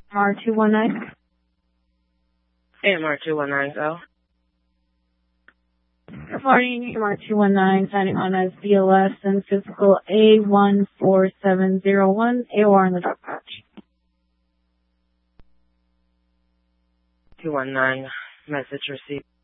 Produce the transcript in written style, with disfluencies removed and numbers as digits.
AMR219. AMR219, go. Good morning, AMR219, signing on as BLS and physical A14701, AOR in the dark patch. 219, message received.